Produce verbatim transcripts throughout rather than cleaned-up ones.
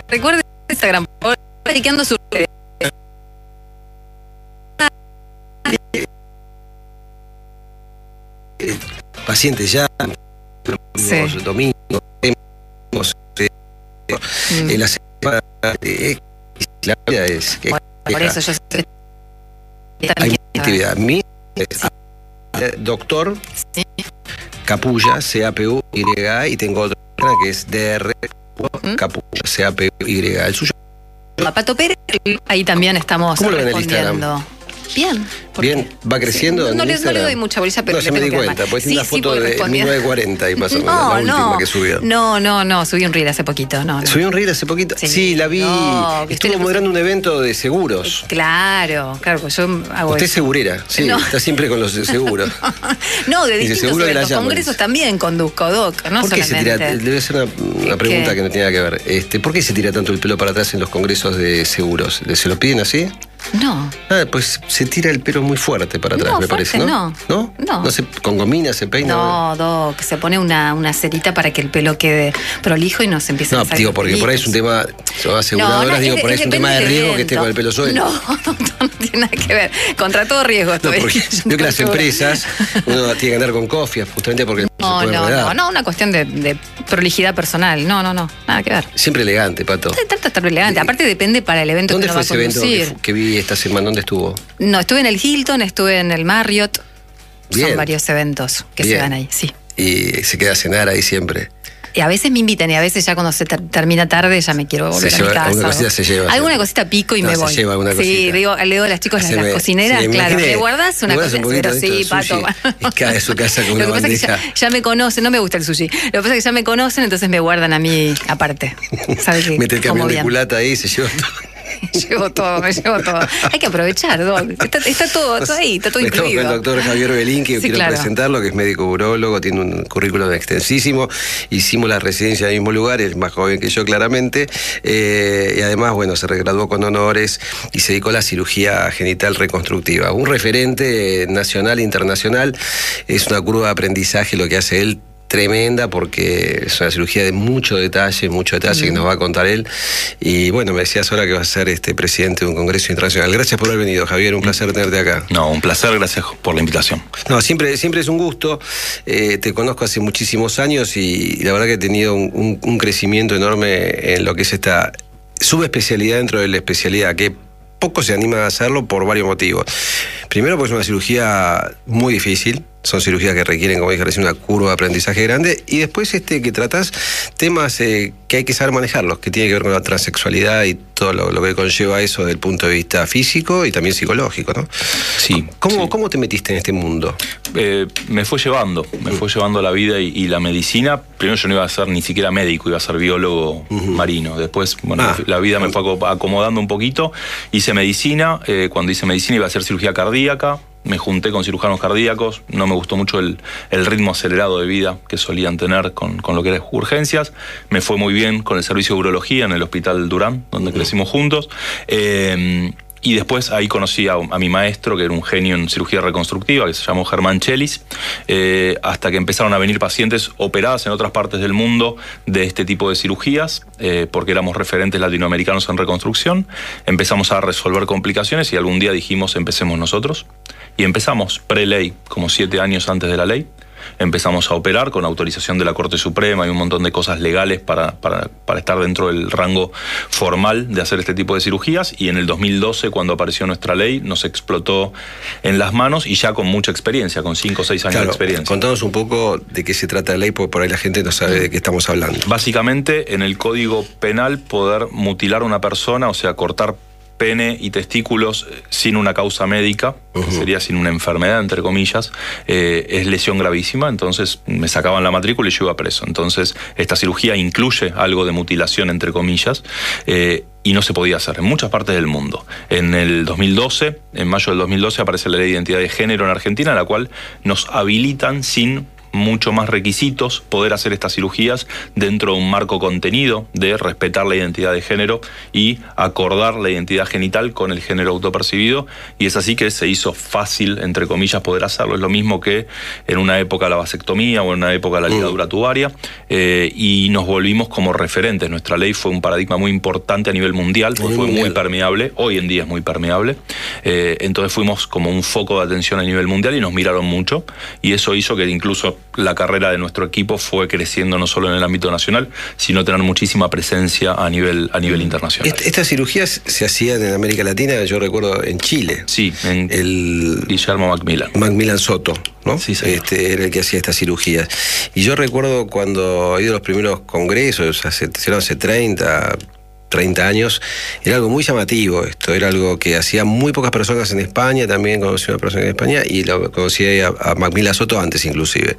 recuerden Instagram, por favor, chequeando sus redes. Pacientes ya, Sí. domingo, tenemos, eh, Mm. en la semana, eh, la vida es que Bueno, por eso yo sé. hay mucha actividad. Mi eh, doctor Sí. Capulla, C A P U Y A, y tengo otra que es D R ¿Mm? Capulla, C A P U Y A. El suyo, A Pato Pérez, ahí también estamos ¿cómo lo ven en el respondiendo. Bien. ¿por bien, qué? va creciendo. No, en no le, no le Instagram? doy mucha bolilla, pero No, le se me tengo di que dar cuenta, más. pues tiene Sí, una sí, foto voy de mil respondiendo. novecientos cuarenta ahí más o menos, No, la última no. que subió. No, no, no, subí un reel hace poquito, no, no. ¿Subió un reel hace poquito? Sí. Sí, la vi. No, que usted Estuvo le puso- moderando un evento de seguros. Claro, claro, pues yo hago Usted es eso. segurera, sí, No. está siempre con los seguros. No, de Dice, distintos seguro que la eventos, llaman. congresos también conduzco, Doc, no ¿Por qué se tira? solamente. Le voy a hacer una, una Es pregunta que- que no tiene nada que ver. Este, ¿Por qué se tira tanto el pelo para atrás en los congresos de seguros? ¿Se lo piden así? No, Ah, pues se tira el pelo muy fuerte para atrás, No, me fuerte parece, ¿no? no. ¿No? No. ¿No se, con gomina se peina? no, Doc, se pone una, una cerita para que el pelo quede prolijo y no se empiece No, a salir digo, porque por ahí es un tema, son aseguradoras, No, no, digo, es- por ahí es es un tema de depende del riesgo que esté evento. con el pelo suelto. No, no, no tiene nada que ver. Contra todo riesgo No, estoy. porque veo que las Segura. empresas, uno tiene que andar con cofias, justamente porque No, se puede no, enredar. no, no, una cuestión de, de prolijidad personal. No, no, no, nada que ver. Siempre elegante, Pato. Se trata de estar elegante. Aparte depende para el evento que ¿Dónde uno fue va a ese evento que, conducir. fu- que vi esta semana? ¿Dónde estuvo? No, estuve en el Hilton, estuve en el Marriott. Bien. Son varios eventos que Bien. se dan ahí, sí. Y se queda a cenar ahí siempre. Y a veces me invitan y a veces ya cuando se ter- termina tarde ya me quiero volver Se a mi lleva- casa. alguna cosita se lleva, Alguna sí. cosita pico y No, me se voy. lleva alguna Sí, cosita. le digo, le digo a las chicas, a Haceme- las cocineras, sí, me claro, imaginé. ¿me guardás una ¿Me guardas cosa? un poquito Pero de sí, esto de pato. sushi? Y cae de su casa con Lo una que pasa es que ya, bandeja. ya me conocen, no me gusta el sushi. Lo que pasa es que ya me conocen, entonces me guardan a mí aparte. ¿Sabes qué? Mete el Como camión de bien. culata ahí y se lleva todo. Llevo todo, me llevo todo. Hay que aprovechar, Doc. Está, está todo, todo ahí, está todo Estamos con incluido. el doctor Javier Belín, que Sí, quiero claro. presentarlo, que es médico urólogo, tiene un currículum extensísimo. Hicimos la residencia en el mismo lugar, es más joven que yo claramente. Eh, y además, bueno, se regraduó con honores y se dedicó a la cirugía genital reconstructiva. Un referente nacional e internacional. Es una curva de aprendizaje lo que hace él. Tremenda, porque es una cirugía de mucho detalle, mucho detalle mm. que nos va a contar él. Y bueno, me decías ahora que vas a ser este presidente de un congreso internacional. Gracias por haber venido, Javier, un placer tenerte acá. No, un placer, gracias por la invitación. No, siempre, siempre es un gusto. Eh, te conozco hace muchísimos años y la verdad que he tenido un, un, un crecimiento enorme en lo que es esta subespecialidad dentro de la especialidad, que poco se anima a hacerlo por varios motivos. Primero, porque es una cirugía muy difícil. Son cirugías que requieren, como dije recién, una curva de aprendizaje grande. Y después este que tratás temas eh, que hay que saber manejarlos, que tiene que ver con la transexualidad y todo lo, lo que conlleva eso desde el punto de vista físico y también psicológico, ¿no? Sí. ¿Cómo, sí. ¿cómo te metiste en este mundo? Eh, me fue llevando, me fue llevando la vida y, y la medicina. Primero yo no iba a ser ni siquiera médico, iba a ser biólogo uh-huh. marino. Después, bueno, ah. la vida me fue acomodando un poquito. Hice medicina, eh, cuando hice medicina iba a hacer cirugía cardíaca. Me junté con cirujanos cardíacos, no me gustó mucho el, el ritmo acelerado de vida que solían tener con, con lo que eran urgencias. Me fue muy bien con el servicio de urología en el Hospital Durán, donde uh-huh. crecimos juntos. Eh, y después ahí conocí a, a mi maestro, que era un genio en cirugía reconstructiva, que se llamó Germán Chelis, eh, hasta que empezaron a venir pacientes operadas en otras partes del mundo de este tipo de cirugías, eh, porque éramos referentes latinoamericanos en reconstrucción. Empezamos a resolver complicaciones y algún día dijimos, empecemos nosotros. Y empezamos pre-ley, como siete años antes de la ley. Empezamos a operar con autorización de la Corte Suprema y un montón de cosas legales para, para, para estar dentro del rango formal de hacer este tipo de cirugías. Y en el dos mil doce, cuando apareció nuestra ley, nos explotó en las manos y ya con mucha experiencia, con cinco o seis años claro, de experiencia. Contanos un poco de qué se trata la ley, porque por ahí la gente no sabe de qué estamos hablando. Básicamente, en el Código Penal, poder mutilar a una persona, o sea, cortar pene y testículos sin una causa médica, uh-huh. que sería sin una enfermedad, entre comillas, eh, es lesión gravísima, entonces me sacaban la matrícula y yo iba preso. Entonces, esta cirugía incluye algo de mutilación, entre comillas, eh, y no se podía hacer en muchas partes del mundo. En el dos mil doce, en mayo del dos mil doce, aparece la Ley de Identidad de Género en Argentina, en la cual nos habilitan sin mucho más requisitos poder hacer estas cirugías dentro de un marco contenido de respetar la identidad de género y acordar la identidad genital con el género autopercibido, y es así que se hizo fácil, entre comillas, poder hacerlo. Es lo mismo que en una época la vasectomía o en una época la ligadura tubaria, eh, y nos volvimos como referentes. Nuestra ley fue un paradigma muy importante a nivel mundial, porque fue muy permeable, hoy en día es muy permeable, eh, entonces fuimos como un foco de atención a nivel mundial y nos miraron mucho, y eso hizo que incluso la carrera de nuestro equipo fue creciendo no solo en el ámbito nacional, sino tener muchísima presencia a nivel, a nivel internacional. Estas cirugías se hacían en América Latina, yo recuerdo en Chile. Sí, en el Guillermo Macmillan. Macmillan Soto, ¿no? Sí, señor. Este era el que hacía estas cirugías. Y yo recuerdo cuando he ido a los primeros congresos, hace, hace treinta, treinta años, era algo muy llamativo esto, era algo que hacían muy pocas personas en España, también conocí a una persona en España y lo conocí a, a Macmillan Soto antes inclusive.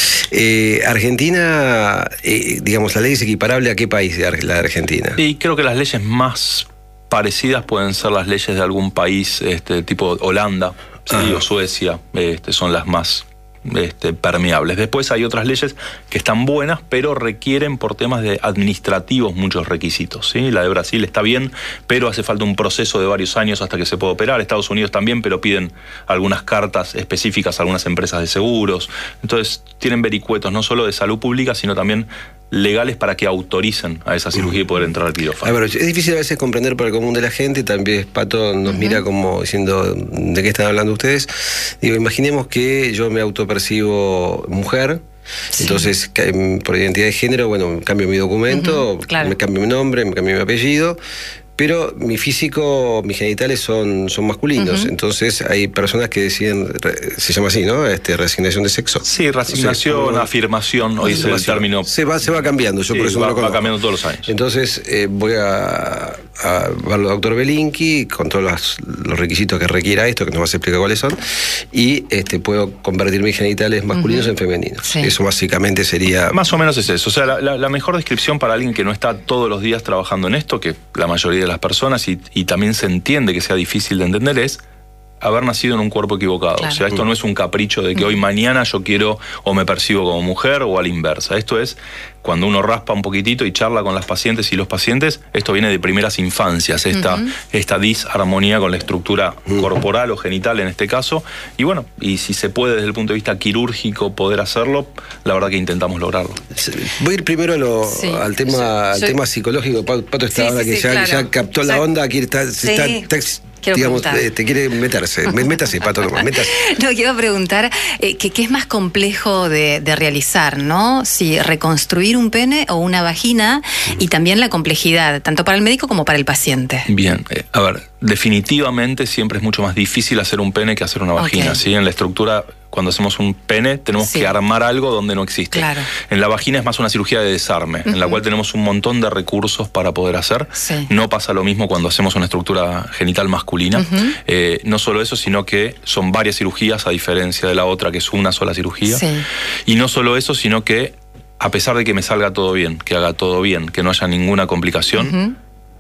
Eh, Argentina, eh, digamos, la ley es equiparable a qué país de la de Argentina. Y creo que las leyes más parecidas pueden ser las leyes de algún país, este, tipo Holanda, ¿sí? O Suecia, este, son las más Este, permeables. Después hay otras leyes que están buenas, pero requieren por temas de administrativos muchos requisitos, ¿sí? La de Brasil está bien, pero hace falta un proceso de varios años hasta que se pueda operar. Estados Unidos también, pero piden algunas cartas específicas a algunas empresas de seguros. Entonces tienen vericuetos no solo de salud pública, sino también legales para que autoricen a esa cirugía y poder entrar al quirófano. A ver, es difícil a veces comprender para el común de la gente, también Pato nos uh-huh. mira como diciendo, ¿de qué están hablando ustedes? Digo, imaginemos que yo me autopercibo mujer, sí. Entonces por identidad de género, bueno, cambio mi documento, uh-huh, claro. me cambio mi nombre, me cambio mi apellido, pero mi físico, mis genitales son, son masculinos. Uh-huh. Entonces hay personas que deciden, se llama así, ¿no? Este, resignación de sexo. Sí, resignación, o sea, afirmación, hoy es el término. Se va, se va cambiando, yo sí, por eso va, no lo conozco. Va cambiando todos los años. Entonces eh, voy a, a verlo al doctor Belinki con todos los, los requisitos que requiera esto, que nos vas a explicar cuáles son, y este, puedo convertir mis genitales masculinos uh-huh. en femeninos. Sí. Eso básicamente sería... Más o menos es eso. O sea, la, la, la mejor descripción para alguien que no está todos los días trabajando en esto, que la mayoría de las personas, y, y también se entiende que sea difícil de entender, es haber nacido en un cuerpo equivocado. Claro. O sea, esto no es un capricho de que hoy mañana yo quiero o me percibo como mujer o a la inversa. Esto es cuando uno raspa un poquitito y charla con las pacientes y los pacientes, esto viene de primeras infancias, esta, uh-huh. esta disarmonía con la estructura uh-huh. corporal o genital en este caso. Y bueno, y si se puede desde el punto de vista quirúrgico poder hacerlo, la verdad que intentamos lograrlo. Voy a ir primero a lo, sí. al, tema, yo, al yo, tema psicológico. Pato está sí, ahora sí, que sí, ya, claro. ya captó o sea, la onda, aquí está... Sí. está, está Quiero digamos, eh, te quiere meterse. Métase, Pato, nomás, métase. No, quiero preguntar eh, ¿qué, qué es más complejo de, de realizar, ¿no? Si reconstruir un pene o una vagina, uh-huh. y también la complejidad, tanto para el médico como para el paciente. Bien, eh, a ver, definitivamente siempre es mucho más difícil hacer un pene que hacer una vagina, okay. ¿sí? En la estructura, cuando hacemos un pene, tenemos sí. que armar algo donde no existe. Claro. En la vagina es más una cirugía de desarme, uh-huh. en la cual tenemos un montón de recursos para poder hacer. Sí. No pasa lo mismo cuando hacemos una estructura genital masculina. Uh-huh. Eh, no solo eso, sino que son varias cirugías, a diferencia de la otra, que es una sola cirugía. Sí. Y no solo eso, sino que a pesar de que me salga todo bien, que haga todo bien, que no haya ninguna complicación, uh-huh.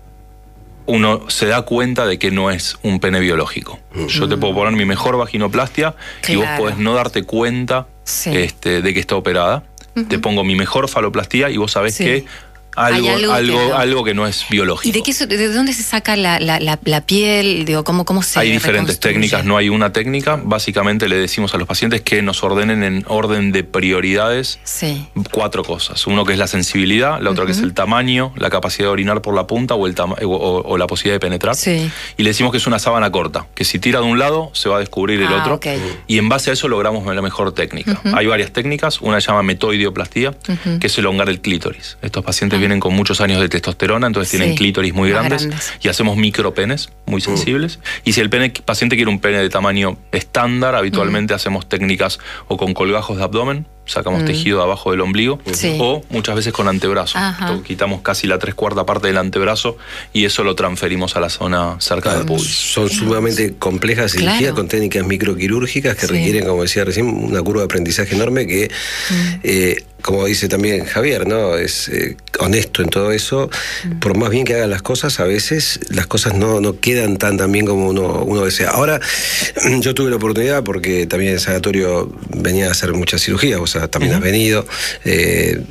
uno se da cuenta de que no es un pene biológico. Uh-huh. Yo te puedo poner mi mejor vaginoplastia, claro. y vos podés no darte cuenta sí. este, de que está operada. Uh-huh. Te pongo mi mejor faloplastía y vos sabés sí. que algo, algo, algo, que no. algo que no es biológico. ¿Y de, qué, de dónde se saca la, la, la, la piel? Digo, ¿cómo, cómo se Hay diferentes técnicas, no hay una técnica. Básicamente le decimos a los pacientes que nos ordenen en orden de prioridades sí. cuatro cosas. Uno que es la sensibilidad, la otra uh-huh. que es el tamaño, la capacidad de orinar por la punta o, el tama- o, o, o la posibilidad de penetrar. Sí. Y le decimos que es una sábana corta, que si tira de un lado se va a descubrir el ah, otro. Okay. Y en base a eso logramos la mejor técnica. Uh-huh. Hay varias técnicas, una se llama metoideoplastia, uh-huh. que es elongar el clítoris. Estos pacientes uh-huh. vienen con muchos años de testosterona, entonces sí. tienen clítoris muy grandes, grandes y hacemos micropenes muy sensibles. Uh. Y si el pene, paciente quiere un pene de tamaño estándar, habitualmente uh. hacemos técnicas o con colgajos de abdomen, sacamos mm. tejido de abajo del ombligo, sí. o muchas veces con antebrazo. Entonces, quitamos casi la tres cuarta parte del antebrazo y eso lo transferimos a la zona cerca ah, del pubis. Son sumamente complejas cirugías claro. con técnicas microquirúrgicas que sí. requieren, como decía recién, una curva de aprendizaje enorme que mm. eh, como dice también Javier, ¿no? Es eh, honesto en todo eso. Mm. Por más bien que hagan las cosas, a veces las cosas no, no quedan tan, tan bien como uno, uno desea. Ahora, yo tuve la oportunidad, porque también en Sanatorio venía a hacer muchas cirugías, o sea, también uh-huh. has venido. Eh,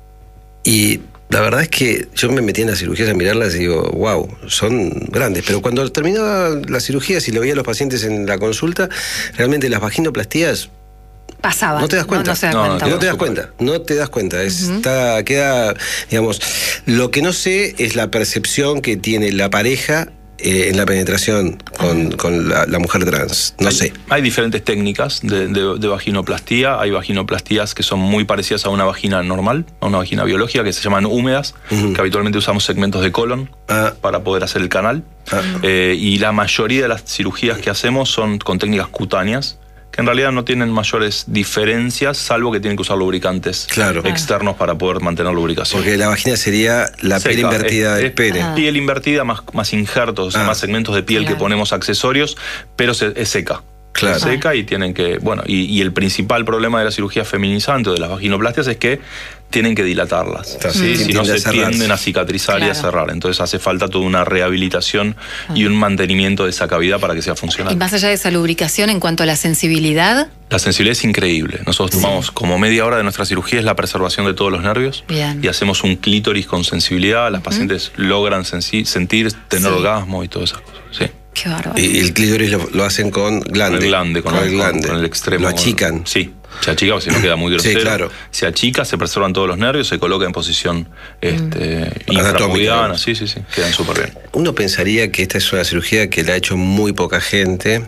y la verdad es que yo me metí en las cirugías a mirarlas y digo, wow, son grandes. Pero cuando terminaba las cirugías y le veía a los pacientes en la consulta, realmente las vaginoplastías pasaba. No te das cuenta. No, no se da no, cuenta. No, no te das cuenta. No te das cuenta. Es, uh-huh. está, queda, digamos, lo que no sé es la percepción que tiene la pareja eh, en la penetración con, uh-huh. con la, la mujer trans. No hay, sé. Hay diferentes técnicas de, de, de vaginoplastía. Hay vaginoplastías que son muy parecidas a una vagina normal, a una vagina biológica, que se llaman húmedas, uh-huh. que habitualmente usamos segmentos de colon uh-huh. para poder hacer el canal. Uh-huh. Eh, y la mayoría de las cirugías que hacemos son con técnicas cutáneas, que en realidad no tienen mayores diferencias, salvo que tienen que usar lubricantes claro. externos para poder mantener lubricación. Porque la vagina sería la Seca, piel invertida es, del es pene. Ah. Piel invertida, más, más injertos, o sea, ah. más segmentos de piel claro. que ponemos accesorios, pero se, es seca. Claro. Es seca y tienen que... Bueno, y, y el principal problema de la cirugía feminizante o de las vaginoplastias es que tienen que dilatarlas. ¿sí? Mm. Si no se tienden a cicatrizar claro. y a cerrar. Entonces hace falta toda una rehabilitación ah. y un mantenimiento de esa cavidad para que sea funcional. Y más allá de esa lubricación, en cuanto a la sensibilidad... La sensibilidad es increíble. Nosotros sí. tomamos como media hora de nuestra cirugía es la preservación de todos los nervios. Bien. Y hacemos un clítoris con sensibilidad. Las uh-huh. pacientes logran sensi- sentir, tener sí. orgasmo y todas esas cosas. Sí. Qué bárbaro. Y el clítoris lo, lo hacen con glande. Con el glande, con, con, el, glande. Con el extremo. Lo achican. Sí, se achica porque si no queda muy grosero. Sí, claro. Se achica, se preservan todos los nervios, se coloca en posición este, mm. infrapubiana. Sí, sí, sí, quedan súper bien. Uno pensaría que esta es una cirugía que la ha hecho muy poca gente.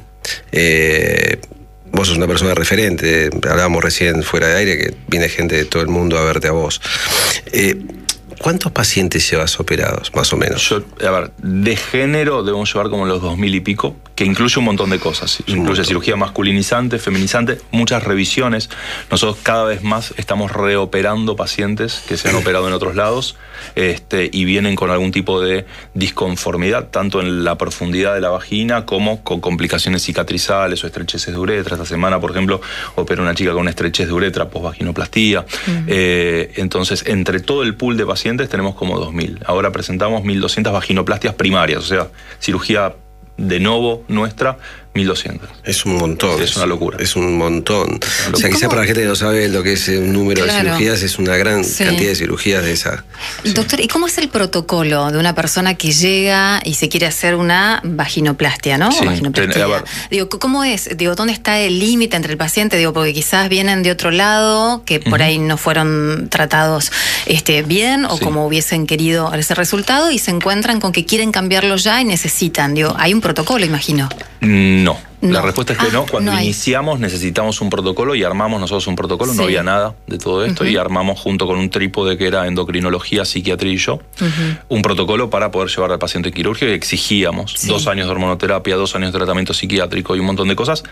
Eh, vos sos una persona referente. Hablábamos recién fuera de aire que viene gente de todo el mundo a verte a vos. Eh, ¿Cuántos pacientes llevas operados, más o menos? Yo, a ver, de género debemos llevar como los dos mil y pico, que incluye un montón de cosas. Incluye montón. cirugía masculinizante, feminizante, muchas revisiones. Nosotros cada vez más estamos reoperando pacientes que se han operado en otros lados este, y vienen con algún tipo de disconformidad, tanto en la profundidad de la vagina como con complicaciones cicatrizales o estrecheces de uretra. Esta semana, por ejemplo, operé una chica con una estrechez de uretra posvaginoplastía. Uh-huh. Eh, entonces, entre todo el pool de pacientes, tenemos como dos mil. Ahora presentamos mil doscientas vaginoplastias primarias, o sea, cirugía de novo nuestra, mil doscientas. Es un montón. Es una locura. Es un montón. O sea, quizá para la gente que no sabe lo que es un número claro. de cirugías, es una gran sí. cantidad de cirugías de esa. Doctor, ¿y cómo es el protocolo de una persona que llega y se quiere hacer una vaginoplastia, ¿no? Sí. Vaginoplastia. Digo, ¿cómo es? Digo, ¿dónde está el límite entre el paciente? Digo, porque quizás vienen de otro lado, que por uh-huh. ahí no fueron tratados este, bien o sí. como hubiesen querido ese resultado y se encuentran con que quieren cambiarlo ya y necesitan. Digo, hay un protocolo, imagino. No. No. La respuesta es que ah, no. Cuando no iniciamos necesitamos un protocolo y armamos nosotros un protocolo. Sí. No había nada de todo esto uh-huh. y armamos junto con un trípode que era endocrinología, psiquiatría y yo, uh-huh. un protocolo para poder llevar al paciente quirúrgico y exigíamos sí. dos años de hormonoterapia, dos años de tratamiento psiquiátrico y un montón de cosas.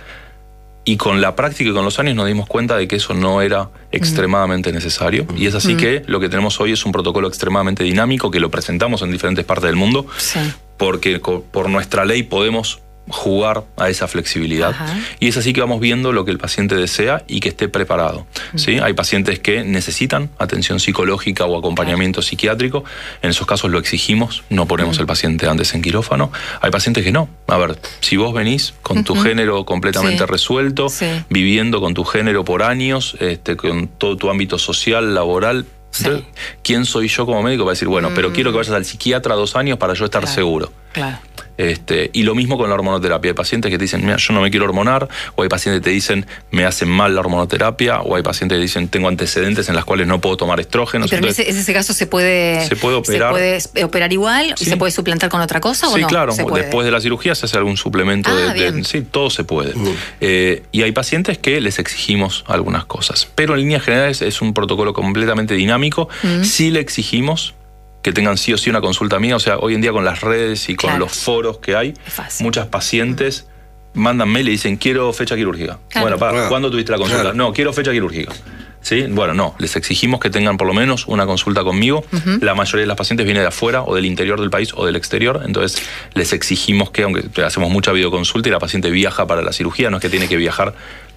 Y con la práctica y con los años nos dimos cuenta de que eso no era extremadamente uh-huh. necesario. Uh-huh. Y es así uh-huh. que lo que tenemos hoy es un protocolo extremadamente dinámico que lo presentamos en diferentes partes del mundo sí. porque por nuestra ley podemos jugar a esa flexibilidad. Ajá. Y es así que vamos viendo lo que el paciente desea y que esté preparado. Uh-huh. ¿sí? Hay pacientes que necesitan atención psicológica o acompañamiento uh-huh. psiquiátrico. En esos casos lo exigimos, no ponemos uh-huh. el paciente antes en quirófano. Hay pacientes que no. A ver, si vos venís con uh-huh. tu género completamente sí. resuelto, sí. viviendo con tu género por años, este, con todo tu ámbito social, laboral, sí. entonces, ¿quién soy yo como médico para decir, bueno, uh-huh. pero quiero que vayas al psiquiatra dos años para yo estar claro. seguro? Claro. Este, y lo mismo con la hormonoterapia. Hay pacientes que te dicen, mira, yo no me quiero hormonar, o hay pacientes que te dicen, me hacen mal la hormonoterapia, o hay pacientes que dicen, tengo antecedentes en las cuales no puedo tomar estrógenos. Pero entonces, en ese caso se puede, se puede operar. Se puede operar igual sí. y se puede suplantar con otra cosa sí, o no. Sí, claro. Después de la cirugía se hace algún suplemento. Ah, de, de, sí, todo se puede. Uh-huh. Eh, y hay pacientes que les exigimos algunas cosas. Pero en líneas generales es un protocolo completamente dinámico. Uh-huh. Sí le exigimos que tengan sí o sí una consulta mía. O sea, hoy en día con las redes y con claro. los foros que hay, muchas pacientes uh-huh. mandan mail y dicen, quiero fecha quirúrgica. Claro. Bueno, para, ¿cuándo tuviste la consulta? Claro. No, quiero fecha quirúrgica. ¿Sí? Bueno, no, les exigimos que tengan por lo menos una consulta conmigo. Uh-huh. La mayoría de las pacientes viene de afuera o del interior del país o del exterior, entonces les exigimos que, aunque hacemos mucha videoconsulta y la paciente viaja para la cirugía, no es que tiene que viajar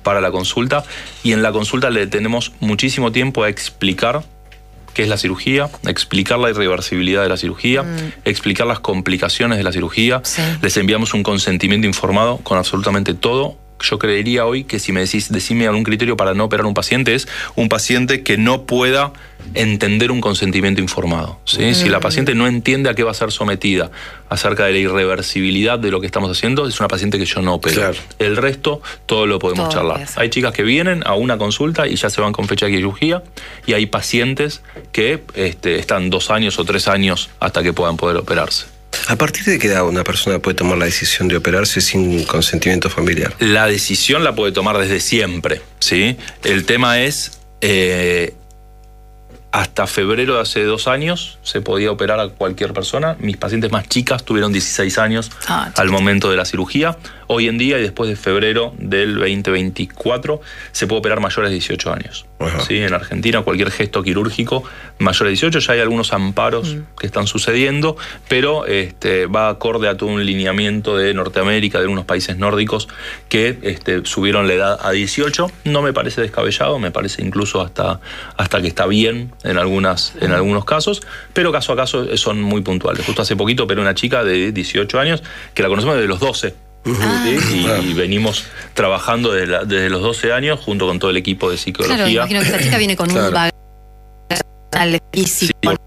para la consulta, y en la consulta le tenemos muchísimo tiempo a explicar qué es la cirugía, explicar la irreversibilidad de la cirugía, mm. explicar las complicaciones de la cirugía. Sí. Les enviamos un consentimiento informado con absolutamente todo. Yo creería hoy que si me decís, decime algún criterio para no operar a un paciente, es un paciente que no pueda entender un consentimiento informado, ¿sí? Mm. Si la paciente no entiende a qué va a ser sometida acerca de la irreversibilidad de lo que estamos haciendo, es una paciente que yo no opero. Claro. El resto, todo lo podemos todo charlar. Hay chicas que vienen a una consulta y ya se van con fecha de cirugía, y hay pacientes que este, están dos años o tres años hasta que puedan poder operarse. ¿A partir de qué edad una persona puede tomar la decisión de operarse sin consentimiento familiar? La decisión la puede tomar desde siempre, ¿sí? El tema es, eh, hasta febrero de hace dos años se podía operar a cualquier persona. Mis pacientes más chicas tuvieron dieciséis años ah, al momento de la cirugía. Hoy en día, y después de febrero del veinte veinticuatro, se puede operar mayores de dieciocho años. ¿Sí? En Argentina, cualquier gesto quirúrgico mayor de dieciocho, ya hay algunos amparos mm. que están sucediendo, pero este, va acorde a todo un lineamiento de Norteamérica, de algunos países nórdicos, que este, subieron la edad a dieciocho. No me parece descabellado, me parece incluso hasta, hasta que está bien en, algunas, en algunos casos, pero caso a caso son muy puntuales. Justo hace poquito operé una chica de dieciocho años, que la conocemos desde los doce. Ah. ¿Sí? Y, y venimos trabajando desde, la, desde los doce años junto con todo el equipo de psicología. Claro, imagino que esta chica viene con claro. un bagaje físico. Sí,